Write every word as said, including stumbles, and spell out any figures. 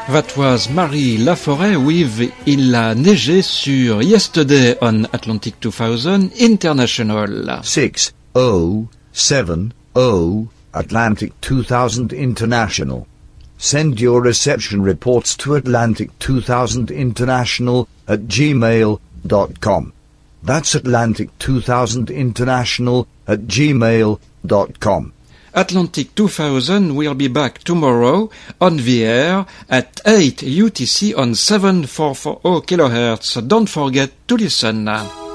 That was Marie Laforêt with Il a neigé sur Yesterday on Atlantic two thousand International. six oh seven oh Atlantic two thousand International. Send your reception reports to Atlantic two thousand International at gmail dot com. That's Atlantic two thousand International at gmail dot com. Atlantic two thousand will be back tomorrow on the air at eight U T C on seven four four zero kilohertz. Don't forget to listen.